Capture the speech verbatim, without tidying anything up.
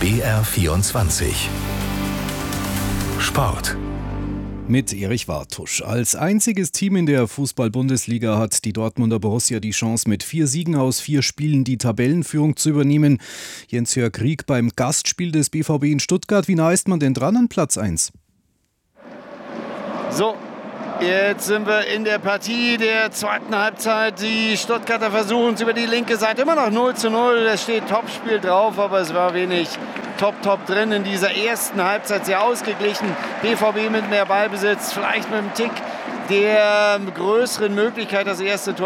B R vierundzwanzig Sport. Mit Erich Wartusch. Als einziges Team in der Fußball-Bundesliga hat die Dortmunder Borussia die Chance, mit vier Siegen aus vier Spielen die Tabellenführung zu übernehmen. Jens-Jörg Rieck beim Gastspiel des B V B in Stuttgart. Wie nah ist man denn dran an Platz eins? So, jetzt sind wir in der Partie der zweiten Halbzeit. Die Stuttgarter versuchen es über die linke Seite. Immer noch null zu null. Es steht Topspiel drauf, aber es war wenig Top-Top drin in dieser ersten Halbzeit. Sehr ausgeglichen. B V B mit mehr Ballbesitz, vielleicht mit einem Tick der größeren Möglichkeit, das erste Tor